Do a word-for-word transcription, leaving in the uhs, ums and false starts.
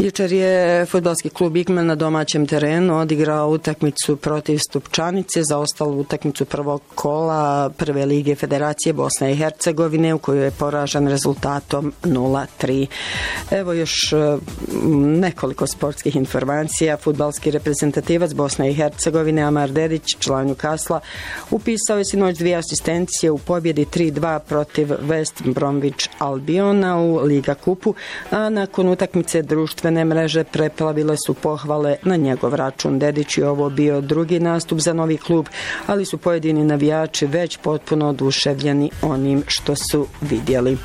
Jučer je fudbalski klub Igman na domaćem terenu odigrao utakmicu protiv Stupčanice za ostalu utakmicu prvog kola Prve lige Federacije Bosne i Hercegovine u kojoj je poražen rezultatom nula tri. Evo još nekoliko sportskih informacija. Fudbalski reprezentativac Bosne i Hercegovine Amar Dedić, član Newcastle, upisao je sinoć dvije asistencije u pobjedi tri dva protiv West Bromwich Albiona u Liga kupu, a nakon utakmice društvene mreže preplavile su pohvale na njegov račun. Dedić je ovo bio drugi nastup za novi klub, ali su pojedini navijači već potpuno oduševljeni onim što su vidjeli.